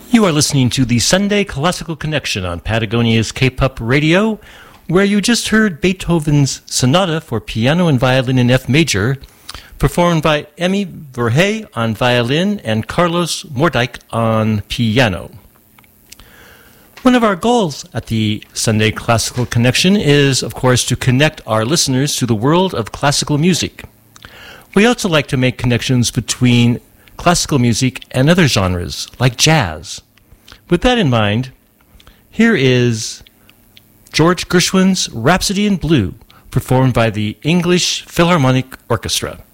You are listening to the Sunday Classical Connection on Patagonia's K-Pop Radio, where you just heard Beethoven's Sonata for Piano and Violin in F Major, performed by Emmy Verhey on violin and Carlos Mordijk on piano. One of our goals at the Sunday Classical Connection is, of course, to connect our listeners to the world of classical music. We also like to make connections between classical music and other genres, like jazz. With that in mind, here is George Gershwin's Rhapsody in Blue, performed by the English Philharmonic Orchestra.